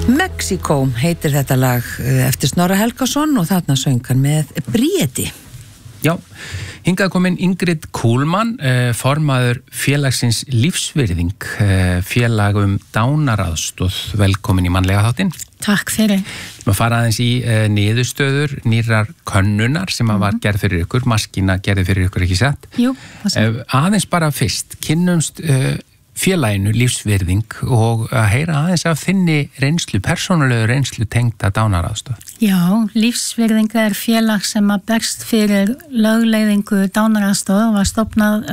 Mexíkó heitir þetta lag eftir Snorra Helgason og þarna söng hann með Bríeti. Já, hingað komin Ingrid Kuhlmann, formaður félagsins Lífsvirðing, félag dánaraðstoð. Velkomin í mannlega þáttinn. Takk fyrir. Við fara aðeins í niðurstöður nýrrar könnunar sem var gerð fyrir ykkur, maskína gerði fyrir ykkur, ekki satt? Jú. Aðeins bara fyrst, kynnumst félaginu Lífsvirðing og að heyra aðeins af þinni reynslu, persónulegu reynslu tengda dánaraðstoð. Já, Lífsvirðing félag sem að berst fyrir lögleiðingu dánaraðstoð og var stofnað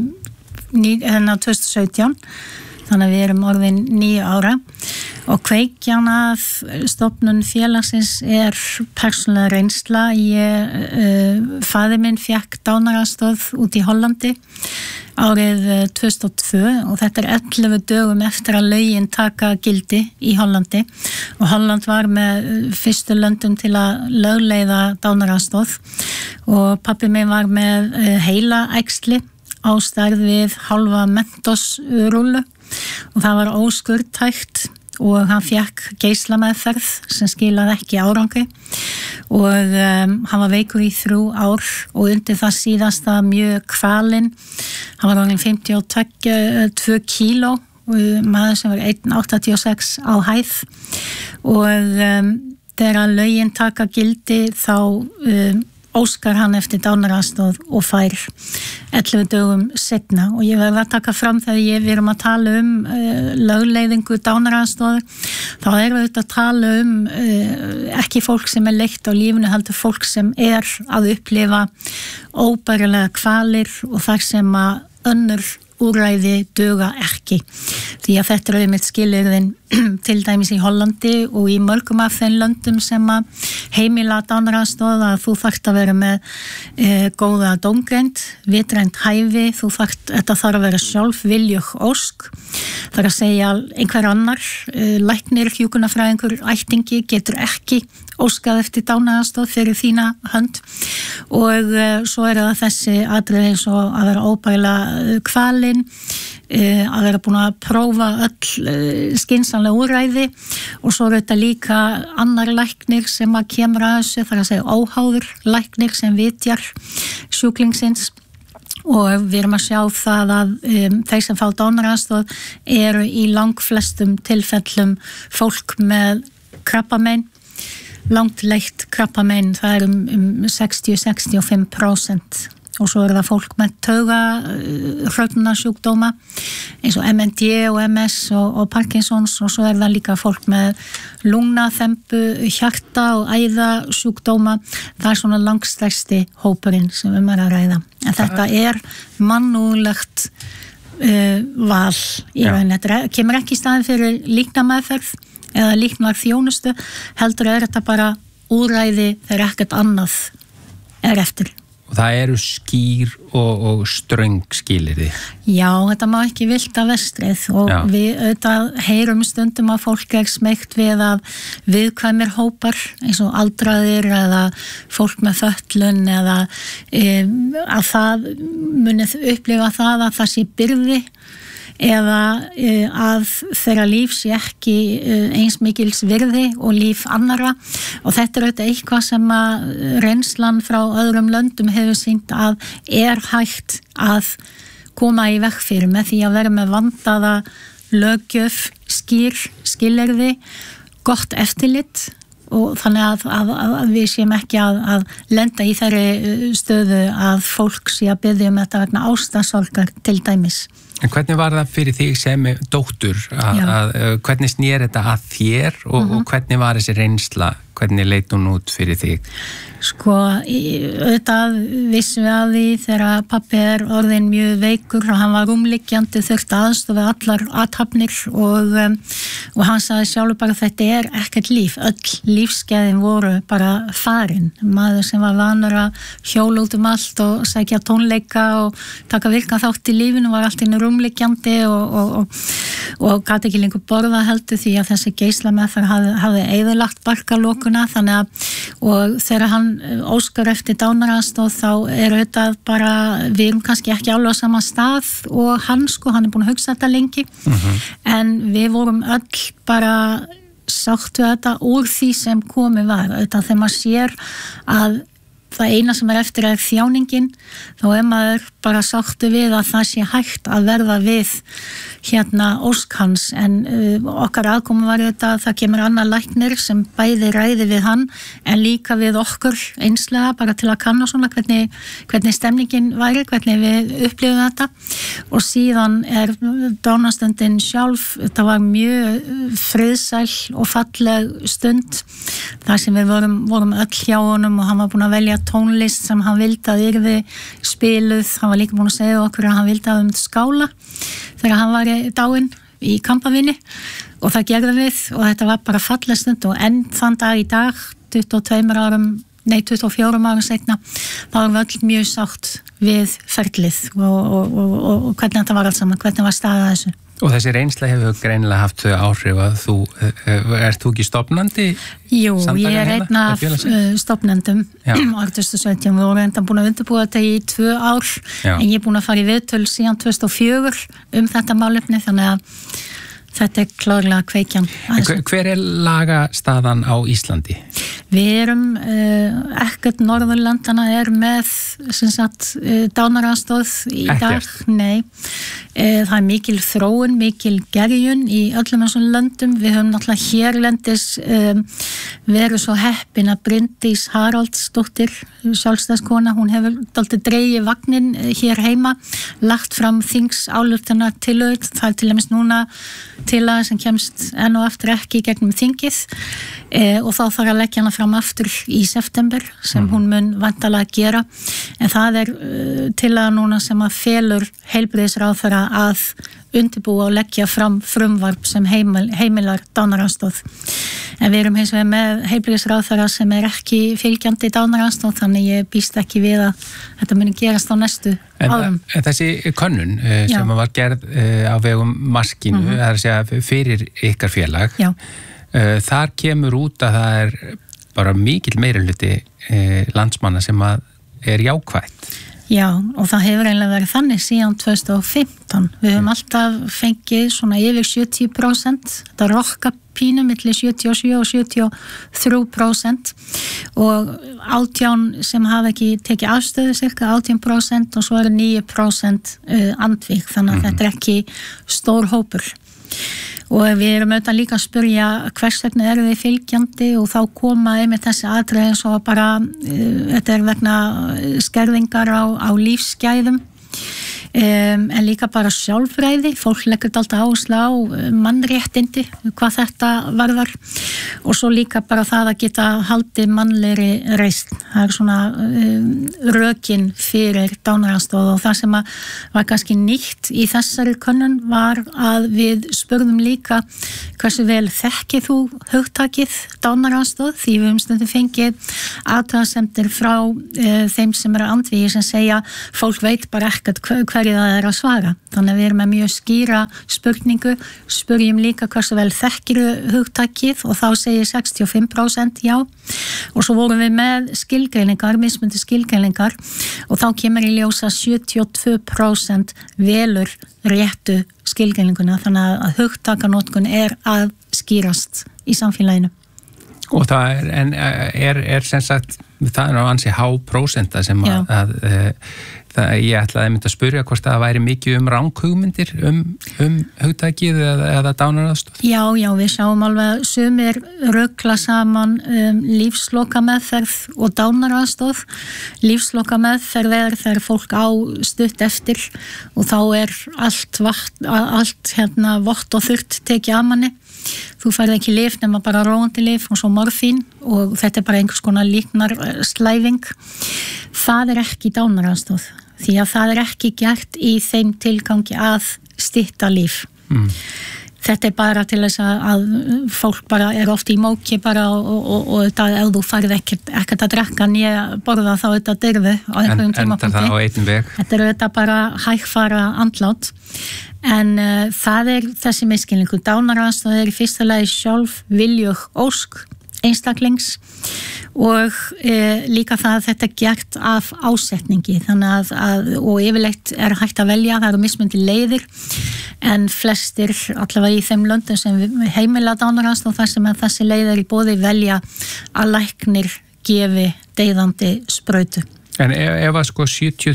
2017, þannig að við erum orðin 9 ára og kveikjan af stofnun félagsins persónulega reynsla. Faðir minn fékk dánaraðstoð út í Hollandi árið 2002 og þetta 11 dögum eftir að lögin taka gildi í Hollandi og Holland var með fyrstu löndum til að lögleiða dánaraðstoð og pabbi minn var með heilaæxli á stærð við hálfa Mentos-rúllu og það var óskurtækt og hann fékk geislameðferð sem skilaði ekki árangri og hann var veikur í 3 ár og undir það síðasta mjög kvalinn. Hann var orðinn 52 kíló og maður sem var 1,86 á hæð og þegar lögin taka gildi þá óskar hann eftir dánaraðstoð og fær 11 dögum seinna og ég verð að taka fram þegar við erum að tala lögleiðingu dánaraðstoð þá erum við að tala ekki fólk sem leitt á lífinu heldur fólk sem að upplifa óbærilega kvalir og þar sem að önnur úrræði duga ekki því að þetta auðvitað skilyrðin til dæmis í Hollandi og í mörgum af þeim löndum sem að heimila dánaraðstoð að þú þarft að vera með góða dómgreind, vitrænt hæfi, þetta þarf að vera sjálfviljug ósk, þarf að segja einhver annar, læknir, hjúkrunarfræðingur, ættingi getur ekki óskað eftir dánaraðstoð fyrir þína hönd og svo það þessi atriði eins og að vera óbærilega kvalinn, að vera búin að prófa öll skynsamlega úrræði og svo þetta líka annar læknir sem að kemur að þessu, þar að segja óháður læknir sem vitjar sjúklingsins og við erum að sjá það að þeir sem fá dánaraðstoð eru í langflestum tilfellum fólk með krabbamein, langt leitt krabbamein, það er 60-65% og svo það fólk með taugahrörnunarsjúkdóma eins og MND og MS og Parkinsons og svo það líka fólk með lungnaþembu, hjarta og æðasjúkdóma. Það svona langstærsti hópurinn sem að ræða. En þetta mannúðlegt val í rauninni. Þetta kemur ekki í staðinn fyrir líknameðferð eða líknar þjónustu, heldur þetta bara úrræði þegar ekkert annað eftir. Og það eru skýr og ströng skilyrði. Já, þetta má ekki vilda vestrið og við auðvitað heyrum stundum að fólk smeygt við að viðkvæmir hópar eins og aldraðir eða fólk með fötlun eða að það munið upplifa það að það sé byrði eða að þeirra líf sé ekki eins mikils virði og líf annara og þetta auðvitað eitthvað sem að reynslan frá öðrum löndum hefur sýnt að hægt að koma í veg fyrir með því að vera með vandaða löggjöf, skilyrði, gott eftirlit og þannig að við séum ekki að lenda í þeirri stöðu að fólk sé að biðja þetta vegna ástasorgar til dæmis. En hvernig var það fyrir þig sem dóttur hvernig snýr þetta að þér og hvernig var þessi reynsla, hvernig leit hún út fyrir þig? Sko, auðvitað vissum við að því þegar pabbi orðin mjög veikur og hann var rúmliggjandi þurfti aðstoð við allar athafnir og hann sagði sjálfur bara þetta ekkert líf, öll lífsgæðin voru bara farin, maður sem var vanur að hjóla út allt og sækja tónleika og taka virkan þátt í lífinu var allt inni rúmliggjandi og gat ekki lengur borða heldur því að þessi geislameðferð hafði eyðilagt barkalokuna þannig að og þegar hann óskar eftir dánaraðstoð þá auðvitað bara við erum kannski ekki alveg á sama stað og hann búin að hugsa þetta lengi en við vorum öll bara sátt við þetta úr því sem komið var. Þetta þegar maður sér að það eina sem eftir þjáningin, þá maður bara sáttu við að það sé hægt að verða við ósk hans, en okkar aðkomu var þetta að það kemur annar læknir sem bæði ræði við hann en líka við okkur einslega bara til að kanna svona hvernig stemningin væri, hvernig við upplifum þetta, og síðan dánastundin sjálf, þetta var mjög friðsæl og falleg stund þar sem við vorum öll hjá honum og hann var búinn að velja tónlist sem hann vildi að yrði spiluð, hann var líka búinn að segja okkur að hann vildi að skála þegar hann var dáinn í kampavinni og það gerðum við og þetta var bara falleg stund og enn þann dag í dag 24 árum seinna þá erum við öll mjög sátt við ferlið og hvernig þetta var alls saman, hvernig var staðið þessu. Og þessi reynsla hefur greinilega haft áhrif að ert þú ekki stofnandi? Jú, ég einn af stofnendum Artustu17, við vorum enda búin að undirbúa þetta í 2 ár, en ég búin að fara í viðtöl síðan 2004 þetta málefni, þannig að þetta klárlega kveikjan. Hver lagastaðan á Íslandi? Við erum ekkert Norðurlandana með dánaraðstoð í dag. Nei, það mikil þróun, mikil gerjun í öllum þessum löndum. Við höfum náttúrulega hérlendis verið svo heppin að Bryndís Haraldsdóttir, sjálfstæðskona, hún hefur dálítið dregið vagnin hér heima, lagt fram þingsályktana tillögur, það til dæmis núna tillaga sem kemst enn og aftur ekki gegnum þingið og þá þarf að leggja hana fram aftur í september sem hún mun væntanlega gera, en það tillaga núna sem að felur heilbrigðisráðherra að undirbúa og leggja fram frumvarp sem heimilar dánaraðstoð. En við erum hins vegar með heilbrigðisráðherra sem ekki fylgjandi dánaraðstoð, þannig ég býst ekki við að þetta muni gerast á næstu árum. En þessi könnun sem var gerð á vegum Maskínu, það að segja fyrir ykkar félag, þar kemur út að það bara mikill meirihluti landsmanna sem að jákvætt. Já, og það hefur eiginlega verið þannig síðan 2015. Við höfum alltaf fengið svona yfir 70%, þetta rokka pínu milli 77 og 73% og 18 sem hafa ekki tekið afstöðu cirka 18% og svo 9% andvíg, þannig að þetta ekki stór hópur. Og við erum auðvitað líka að spyrja hvers vegna þið fylgjandi og þá koma með þessi atriði eins og bara þetta vegna skerðingar á lífsgæðum en líka bara sjálfræði, fólk leggur alltaf áherslu á mannréttindi hvað þetta varðar og svo líka bara það að geta haldið mannlegri reisn, það svona rökin fyrir dánaraðstoð og það sem var kannski nýtt í þessari könnun var að við spurðum líka hversu vel þekkið þú hugtakið dánaraðstoð, því við stundum fengið athugasemdir frá þeim sem andvígir sem segja fólk veit bara ekkert hverju það að svara. Þannig að við erum með mjög skýra spurningu, spurjum líka hversu vel þekkiru hugtakið og þá segir 65% já og svo vorum við með skilgreiningar, mismunandi skilgreiningar og þá kemur í ljósa 72% velur réttu skilgreininguna, þannig að hugtakanótkun að skýrast í samfélaginu. Og það sem sagt, það ansi há prósenta sem ég ætlaði að spyrja hvort það væri mikið ranghugmyndir hugtakið eða dánaraðstoð. Já, við sjáum alveg sumir rugla saman lífslokameðferð og dánaraðstoð. Lífslokameðferð þegar fólk á stutt eftir og þá allt vott og þurrt tekið af manni. Þú færð ekki lyf nema bara róandi lyf og svo morfín og þetta bara einhvers konar líknarslæfing. Það ekki dánaraðstoð því að það ekki gert í þeim tilgangi að stytta líf. Þetta bara til þess að fólk bara oft í móki bara og þetta ef þú færð ekkert að drekka nýja borða þá þetta dyrfi á einhverjum tímapunkti. Endar það á einn veg. Þetta þetta bara hægfara andlát. En það þessi misskilningur. Dánaraðstoð í fyrsta lagi sjálf viljug ósk einstaklings og líka það að þetta er gert af ásetningi þannig að og yfirleitt er hægt að velja, það eru mismunandi leiðir en flestir allavega í þeim löndum sem heimila dánaraðstoð þar sem að þessi leiðir í boði velja að læknir gefi deyðandi sprautu. En ef að sko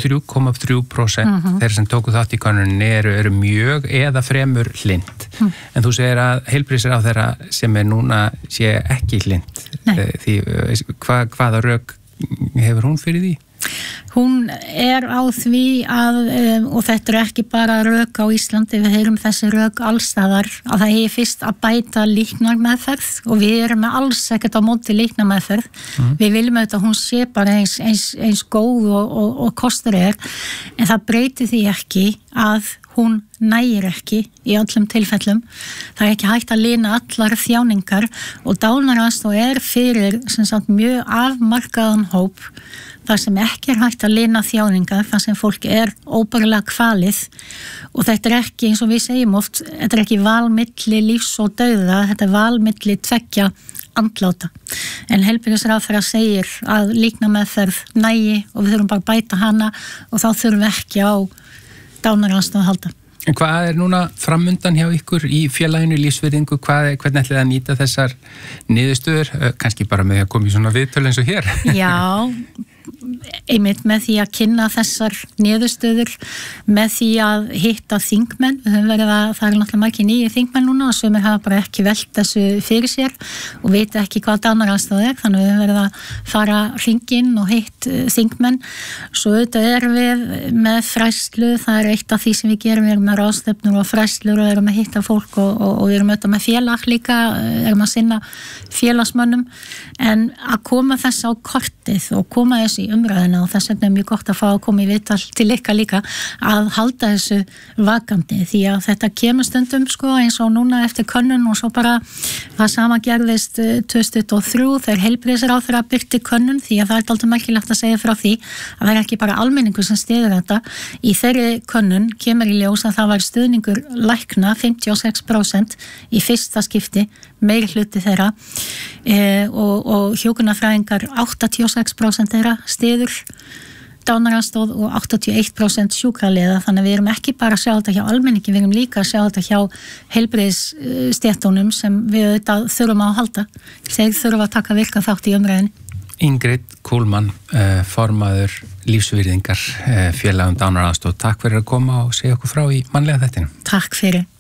73,3% þeir sem tóku þátt í könnuninni eru mjög eða fremur hlynt. En þú segir að heilbrigðisráðherra sem núna sé ekki hlynt. Því hvaða rök hefur hún fyrir því? Hún á því að, og þetta ekki bara rök á Íslandi, við heyrum þessi rök allstaðar, að það eigi fyrst að bæta líknarmeðferð og við erum með alls ekkert á móti líknarmeðferð. Við viljum auðvitað að hún sé bara eins góð og kostur en það breytir því ekki að hún nægir ekki í öllum tilfellum. Það ekki hægt að lina allar þjáningar og dánaraðstoð fyrir sem sagt mjög afmarkaðan hóp þar sem ekki hægt að lina þjáningar, þar sem fólk óbærilega kvalið og þetta ekki, eins og við segjum oft, þetta ekki val milli lífs og dauða, þetta val milli tveggja andláta. En heilbrigðisráðherra segir að líknarmeðferð nægi og við þurfum bara að bæta hana og þá þurfum við ekki á dánaraðstoð að halda. En hvað núna framundan hjá ykkur í félaginu lífsvirðingu, hvernig ætlið að nýta þessar niðurstöður, kannski bara með að koma í svona viðtöl eins og hér? Já, einmitt með því að kynna þessar niðurstöður, með því að hitta þingmenn, við höfum verið að það náttúrulega margir nýjir þingmenn núna og sumir hafa bara ekki velt þessu fyrir sér og vita ekki hvað dánaraðstoð þannig við höfum verið að fara hringinn og hitt þingmenn. Svo auðvitað við með fræðslu, það eitt af því sem við gerum, við erum með ráðstefnur og fræðslur og erum að hitta fólk og við erum auðvitað með félag líka, erum að sinna félagsmönnum en að koma þess á kortið og koma þessu í umræðina og þess vegna mjög gott að fá að koma í viðtal til ykkar líka að halda þessu vakandi því að þetta kemur stundum sko eins og núna eftir könnun og svo bara það sama gerðist 2023 þegar heilbrigðisráðherra birti könnun því að það dálítið merkilegt að segja frá því að það ekki bara almenningur sem styður þetta. Í þeirri könnun kemur í ljós að það var stuðningur lækna 56% í fyrsta skipti, meiri hluti þeirra og hjúkrunarfræðingar 86% þeirra styður dánaraðstoð og 81% sjúkraliða þannig að við erum ekki bara að sjá þetta hjá almenningi, við erum líka að sjá þetta hjá heilbrigðisstéttunum sem við auðvitað þurfum að halda. Þeir þurfa að taka virka þátt í umræðinni. Ingrid Kúlmann, formaður lífsvirðingar félagum dánaraðstoð. Takk fyrir að koma og segja okkur frá í mannlega þættinum. Takk fyrir.